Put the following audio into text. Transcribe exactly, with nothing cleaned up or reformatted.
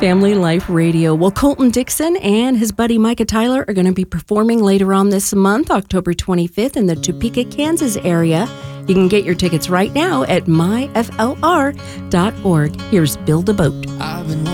Family Life Radio. Well, Colton Dixon and his buddy Micah Tyler are going to be performing later on this month, October twenty-fifth, in the Topeka, Kansas area. You can get your tickets right now at my f l r dot org. Here's Build a Boat. I've been